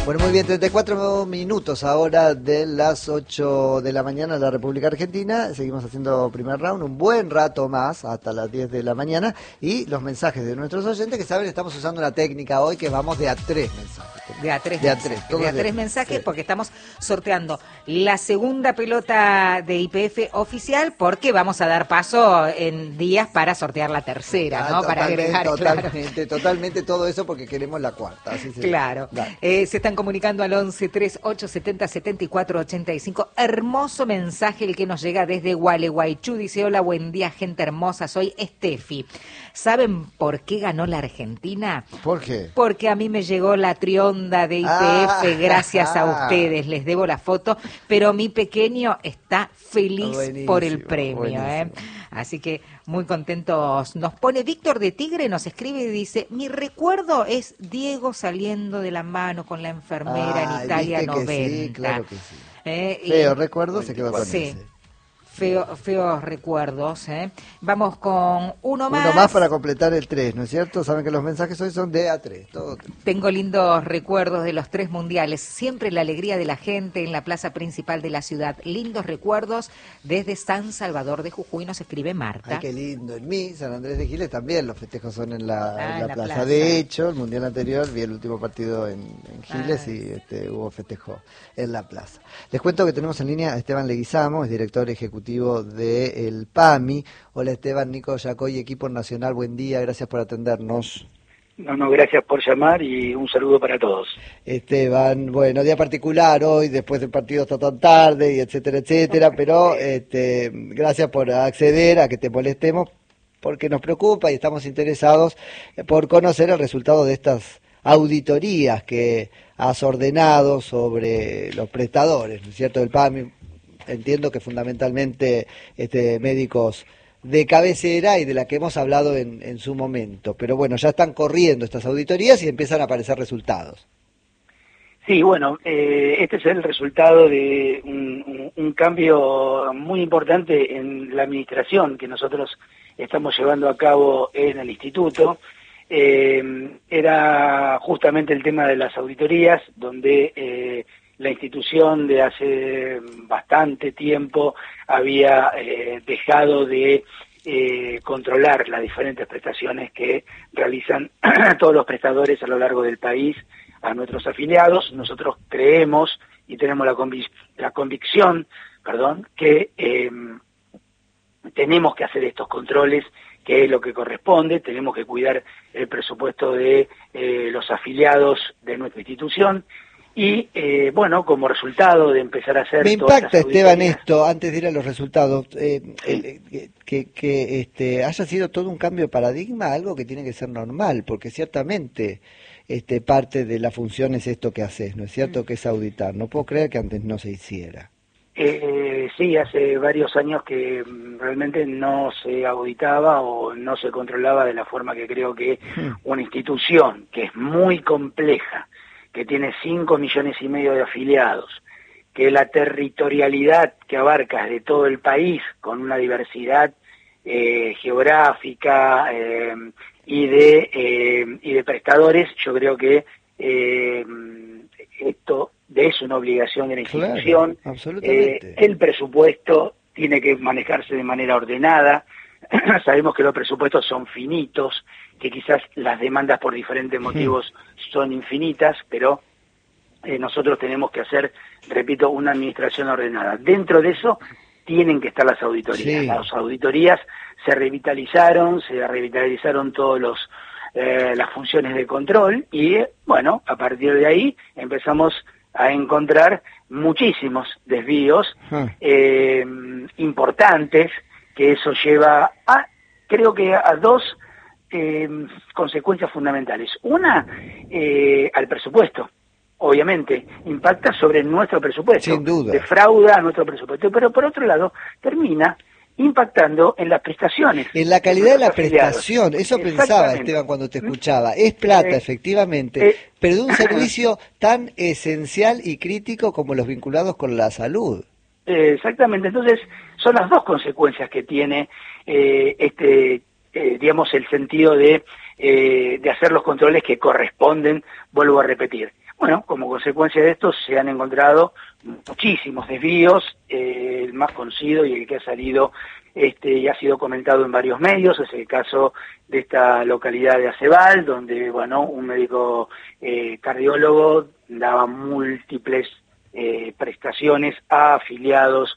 Bueno, muy bien, 34 minutos ahora de las 8 de la mañana en la República Argentina. Seguimos haciendo primer round, un buen rato más, hasta las 10 de la mañana. Y los mensajes de nuestros oyentes que saben, estamos usando una técnica hoy que vamos de a 3 mensajes. De a tres mensajes, sí. Porque estamos sorteando la segunda pelota de YPF oficial, porque vamos a dar paso en días para sortear la tercera, ¿no? Para agregar, totalmente todo eso porque queremos la cuarta. Así claro. Se están comunicando al 11 38 70 74 85. Hermoso mensaje el que nos llega desde Gualeguaychú. Dice: hola, buen día, gente hermosa. Soy Estefi. ¿Saben por qué ganó la Argentina? ¿Por qué? Porque a mí me llegó la trionda de YPF gracias a ustedes. Les debo la foto, pero mi pequeño está feliz por el premio. Así que muy contentos. Nos pone Víctor de Tigre, nos escribe y dice: mi recuerdo es Diego saliendo de la mano con la enfermera en Italia 90. Sí, claro que sí. Feo recuerdo, se quedó con ese. Feos recuerdos. Vamos con uno más. Uno más para completar el 3, ¿no es cierto? Saben que los mensajes hoy son de A3. Todo. Tengo lindos recuerdos de los 3 mundiales. Siempre la alegría de la gente en la plaza principal de la ciudad. Lindos recuerdos desde San Salvador de Jujuy, nos escribe Marta. Ay, qué lindo. En mí, San Andrés de Giles, también los festejos son en la plaza. De hecho, el mundial anterior vi el último partido en Giles y hubo festejo en la plaza. Les cuento que tenemos en línea a Esteban Leguizamo, es director ejecutivo del PAMI. Hola Esteban, Nico Yacoy, equipo nacional, buen día, gracias por atendernos. No, gracias por llamar y un saludo para todos. Esteban, bueno, día particular hoy, después del partido hasta tan tarde, y etcétera, pero gracias por acceder a que te molestemos, porque nos preocupa y estamos interesados por conocer el resultado de estas auditorías que has ordenado sobre los prestadores, ¿no es cierto?, del PAMI. Entiendo que fundamentalmente médicos de cabecera y de la que hemos hablado en su momento. Pero bueno, ya están corriendo estas auditorías y empiezan a aparecer resultados. Sí, bueno, este es el resultado de un cambio muy importante en la administración que nosotros estamos llevando a cabo en el instituto. Era justamente el tema de las auditorías, donde la institución de hace bastante tiempo había dejado de controlar las diferentes prestaciones que realizan todos los prestadores a lo largo del país a nuestros afiliados. Nosotros creemos y tenemos la convicción, que tenemos que hacer estos controles, que es lo que corresponde. Tenemos que cuidar el presupuesto de los afiliados de nuestra institución. Y, como resultado de empezar a hacer... Me impacta, Esteban, esto, antes de ir a los resultados, que haya sido todo un cambio de paradigma, algo que tiene que ser normal, porque ciertamente parte de la función es esto que haces, ¿no es cierto?, que es auditar. No puedo creer que antes no se hiciera. Sí, hace varios años que realmente no se auditaba o no se controlaba de la forma que creo que una institución que es muy compleja, que tiene 5,5 millones de afiliados, que la territorialidad que abarca de todo el país, con una diversidad geográfica y de prestadores, yo creo que esto es una obligación de la institución. Claro, absolutamente. El presupuesto tiene que manejarse de manera ordenada. Sabemos que los presupuestos son finitos, que quizás las demandas por diferentes motivos son infinitas, pero nosotros tenemos que hacer, repito, una administración ordenada. Dentro de eso tienen que estar las auditorías. Sí. Las auditorías se revitalizaron todos las funciones de control y, a partir de ahí empezamos a encontrar muchísimos desvíos importantes, que eso lleva creo que a dos consecuencias fundamentales. Una, al presupuesto. Obviamente, impacta sobre nuestro presupuesto. Sin duda. Defrauda a nuestro presupuesto. Pero por otro lado, termina impactando en las prestaciones. En la calidad de la prestación. Eso pensaba, Esteban, cuando te escuchaba. Es plata, efectivamente, pero de un servicio tan esencial y crítico como los vinculados con la salud. Exactamente. Entonces, son las dos consecuencias que tiene el sentido de hacer los controles que corresponden, vuelvo a repetir. bueno, como consecuencia de esto se han encontrado muchísimos desvíos, el más conocido y el que ha salido y ha sido comentado en varios medios es el caso de esta localidad de Acebal, donde, bueno, un médico cardiólogo daba múltiples prestaciones a afiliados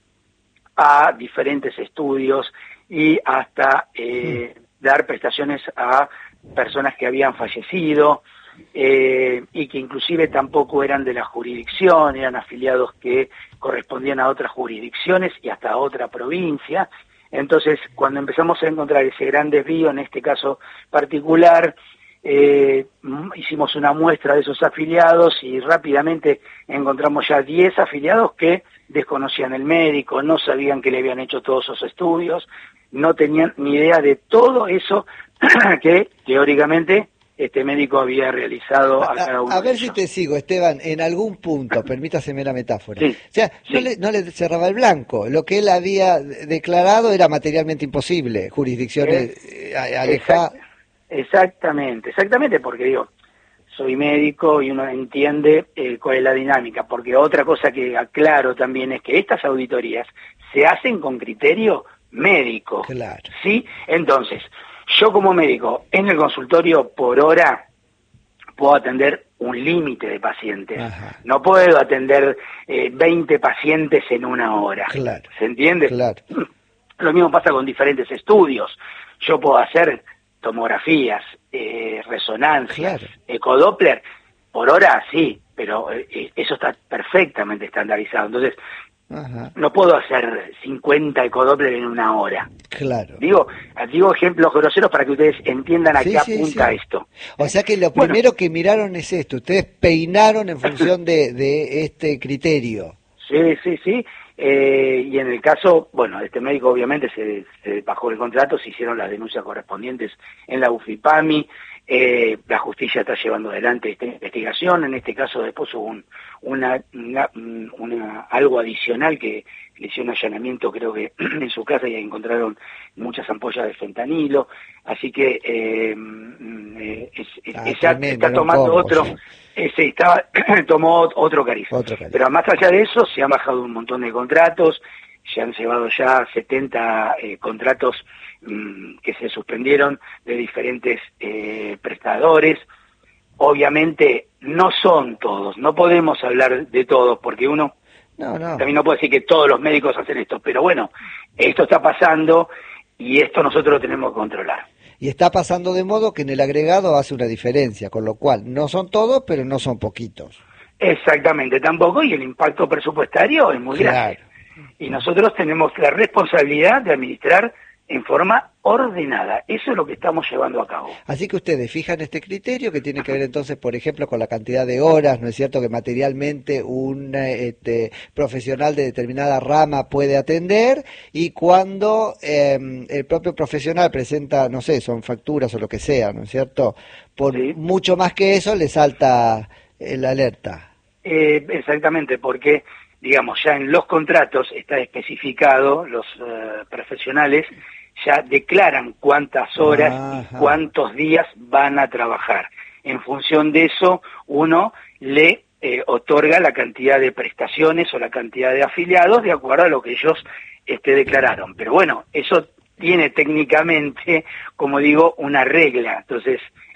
a diferentes estudios y hasta dar prestaciones a personas que habían fallecido y que inclusive tampoco eran de la jurisdicción, eran afiliados que correspondían a otras jurisdicciones y hasta a otra provincia. Entonces, cuando empezamos a encontrar ese gran desvío, en este caso particular, hicimos una muestra de esos afiliados y rápidamente encontramos ya 10 afiliados que desconocían el médico, no sabían que le habían hecho todos esos estudios, no tenían ni idea de todo eso que teóricamente este médico había realizado a cada uno. A ver si te sigo, Esteban, en algún punto, permítaseme la metáfora. Sí, o sea, sí. No le cerraba el blanco. Lo que él había declarado era materialmente imposible, jurisdicciones alejadas. Exactamente, porque digo, soy médico y uno entiende cuál es la dinámica, porque otra cosa que aclaro también es que estas auditorías se hacen con criterio médico. Claro. ¿Sí? Entonces, yo como médico, en el consultorio por hora, puedo atender un límite de pacientes. Ajá. No puedo atender 20 pacientes en una hora. Claro. ¿Se entiende? Claro. Lo mismo pasa con diferentes estudios. Yo puedo hacer tomografías, resonancias, claro. ecodoppler, por hora sí, pero eso está perfectamente estandarizado. Entonces, ajá, no puedo hacer 50 ecodoppler en una hora. Claro. Digo ejemplos groseros para que ustedes entiendan a qué apunta esto. O sea que lo primero que miraron es esto, ustedes peinaron en función de este criterio. Sí. Y en el caso, bueno, este médico obviamente se bajó el contrato, se hicieron las denuncias correspondientes en la UFIPAMI, la justicia está llevando adelante esta investigación. En este caso después hubo algo adicional que le hicieron un allanamiento, creo que en su casa, y encontraron muchas ampollas de fentanilo, así que está tomando otro, tomó otro cariz. Pero más allá de eso, se han bajado un montón de contratos, se han llevado ya 70 contratos que se suspendieron de diferentes prestadores. Obviamente no son todos, no podemos hablar de todos, porque uno también no puede decir que todos los médicos hacen esto, pero bueno, esto está pasando y esto nosotros lo tenemos que controlar. Y está pasando de modo que en el agregado hace una diferencia, con lo cual no son todos, pero no son poquitos. Exactamente, tampoco, y el impacto presupuestario es muy grande. Y nosotros tenemos la responsabilidad de administrar en forma ordenada. Eso es lo que estamos llevando a cabo. Así que ustedes fijan este criterio que tiene que ver entonces, por ejemplo, con la cantidad de horas, ¿no es cierto?, que materialmente un profesional de determinada rama puede atender, y cuando el propio profesional presenta, no sé, son facturas o lo que sea, ¿no es cierto?, por mucho más que eso le salta la alerta. Exactamente, porque digamos, ya en los contratos está especificado, los profesionales ya declaran cuántas horas y cuántos días van a trabajar. En función de eso, uno le otorga la cantidad de prestaciones o la cantidad de afiliados de acuerdo a lo que ellos declararon. Pero bueno, eso tiene técnicamente, como digo, una regla. Entonces,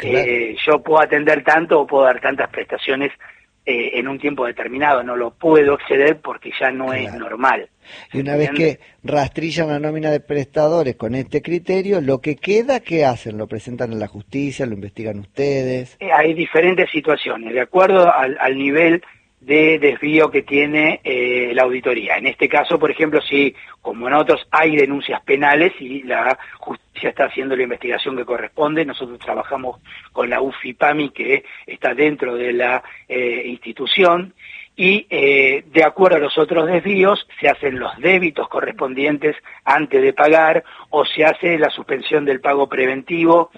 yo puedo atender tanto o puedo dar tantas prestaciones en un tiempo determinado, no lo puedo exceder porque ya no es normal. Y una vez que rastrillan la nómina de prestadores con este criterio, lo que queda, ¿qué hacen? ¿Lo presentan en la justicia? ¿Lo investigan ustedes? Hay diferentes situaciones, de acuerdo al nivel de desvío que tiene la auditoría. En este caso, por ejemplo, si, como en otros, hay denuncias penales y la justicia está haciendo la investigación que corresponde, nosotros trabajamos con la UFIPAMI, que está dentro de la institución, y de acuerdo a los otros desvíos se hacen los débitos correspondientes antes de pagar, o se hace la suspensión del pago preventivo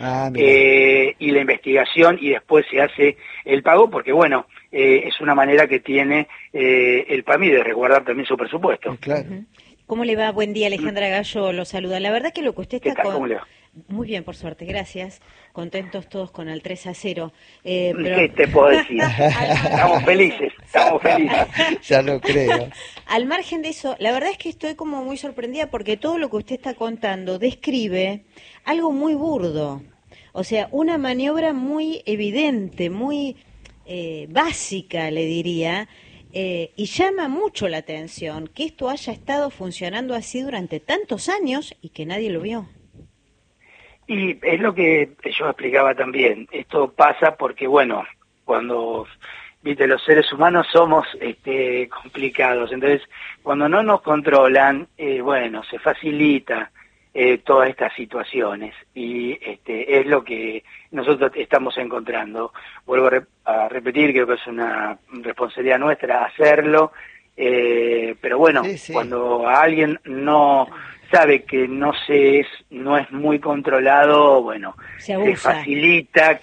y la investigación, y después se hace el pago, porque bueno, es una manera que tiene el PAMI de resguardar también su presupuesto. Claro. ¿Cómo le va? Buen día, Alejandra Gallo lo saluda. La verdad que lo que usted está Muy bien, por suerte, gracias. Contentos todos con el 3-0. Pero... ¿Qué te puedo decir? Estamos felices. Ya lo creo. Al margen de eso, la verdad es que estoy como muy sorprendida porque todo lo que usted está contando describe algo muy burdo. O sea, una maniobra muy evidente, muy básica, le diría, y llama mucho la atención que esto haya estado funcionando así durante tantos años y que nadie lo vio. Y es lo que yo explicaba también. Esto pasa porque, bueno, cuando, viste, los seres humanos somos complicados. Entonces, cuando no nos controlan, bueno, se facilita todas estas situaciones. Y es lo que nosotros estamos encontrando. Vuelvo a repetir, creo que es una responsabilidad nuestra hacerlo. Pero bueno, sí. Cuando a alguien no sabe que no es muy controlado, bueno, se facilita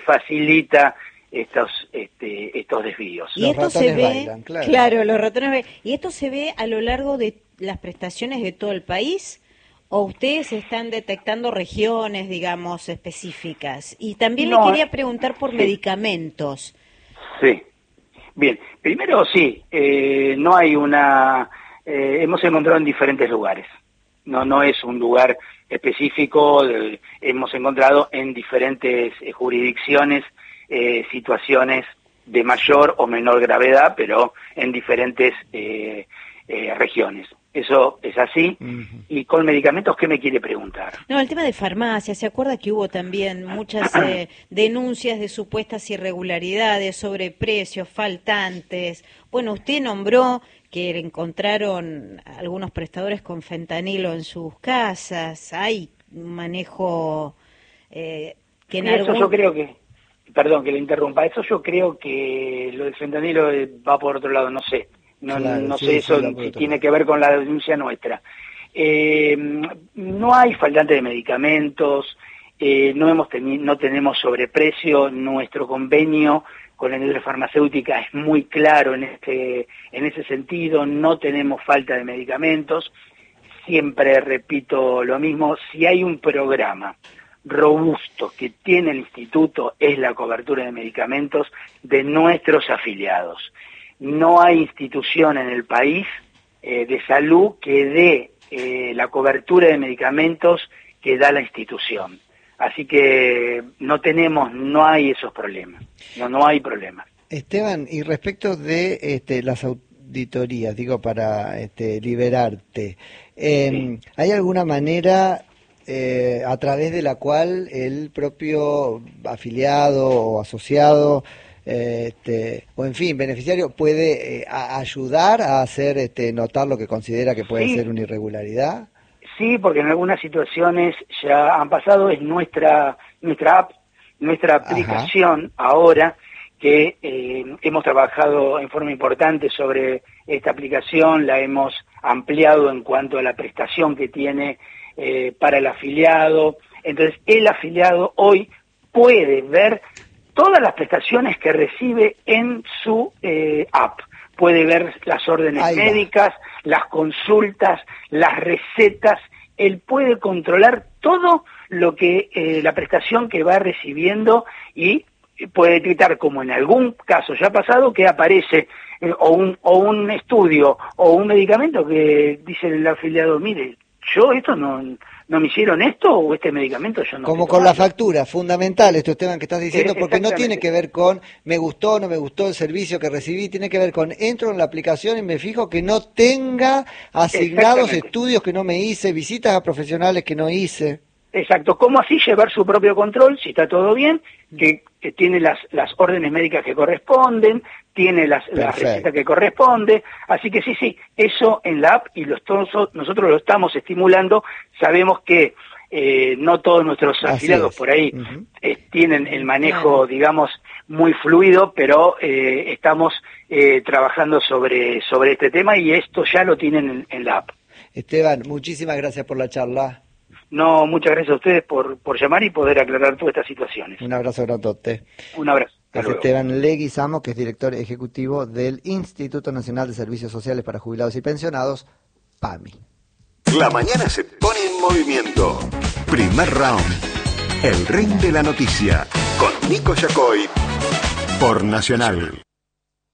estos desvíos. Y esto se ve, claro, los ratones bailan. ¿Y esto se ve a lo largo de las prestaciones de todo el país? ¿O ustedes están detectando regiones, digamos, específicas? Y también le quería preguntar por medicamentos. Sí. Bien, primero sí, no hay hemos encontrado en diferentes lugares. No es un lugar específico, hemos encontrado en diferentes jurisdicciones situaciones de mayor o menor gravedad, pero en diferentes regiones. Eso es así. Uh-huh. Y con medicamentos, ¿qué me quiere preguntar? No, el tema de farmacia. ¿Se acuerda que hubo también muchas denuncias de supuestas irregularidades sobre precios faltantes? Bueno, usted nombró que encontraron algunos prestadores con fentanilo en sus casas. Hay un manejo que en algún... Yo creo que... Perdón que le interrumpa. Eso yo creo que lo del fentanilo va por otro lado, no sé. No sé eso si tiene que ver con la denuncia nuestra. No hay faltante de medicamentos, no tenemos sobreprecio. Nuestro convenio con la industria farmacéutica es muy claro en ese sentido. No tenemos falta de medicamentos. Siempre repito lo mismo: si hay un programa robusto que tiene el instituto, es la cobertura de medicamentos de nuestros afiliados. No hay institución en el país de salud que dé la cobertura de medicamentos que da la institución. Así que no hay esos problemas. No hay problemas. Esteban, y respecto de las auditorías, digo, para liberarte, sí. ¿Hay alguna manera a través de la cual el propio afiliado o asociado o en fin, beneficiario puede ayudar a hacer notar lo que considera que puede ser una irregularidad? Sí, porque en algunas situaciones ya han pasado. Es nuestra app, nuestra aplicación. Ajá. Ahora que hemos trabajado en forma importante sobre esta aplicación, la hemos ampliado en cuanto a la prestación que tiene para el afiliado. Entonces el afiliado hoy puede ver todas las prestaciones que recibe en su app. Puede ver las órdenes médicas, las consultas, las recetas. Él puede controlar todo lo que la prestación que va recibiendo, y puede detectar, como en algún caso ya ha pasado, que aparece o un estudio o un medicamento que dice el afiliado: mire, yo esto no me hicieron esto, o este medicamento yo no. Como con la factura, fundamental esto, Esteban, que estás diciendo, porque no tiene que ver con me gustó o no me gustó el servicio que recibí, tiene que ver con entro en la aplicación y me fijo que no tenga asignados estudios que no me hice, visitas a profesionales que no hice. Exacto, cómo así llevar su propio control, si está todo bien, que tiene las órdenes médicas que corresponden, tiene la receta que corresponde. Así que sí, eso en la app, y nosotros lo estamos estimulando. Sabemos que no todos nuestros afiliados por ahí tienen el manejo, digamos, muy fluido, pero estamos trabajando sobre este tema, y esto ya lo tienen en la app. Esteban, muchísimas gracias por la charla. No, muchas gracias a ustedes por llamar y poder aclarar todas estas situaciones. Un abrazo grandote. Un abrazo. Es Esteban Leguizamo, que es director ejecutivo del Instituto Nacional de Servicios Sociales para Jubilados y Pensionados, PAMI. La mañana se pone movimiento. Primer round. El ring de la noticia. Con Nico Yacoy. Por Nacional.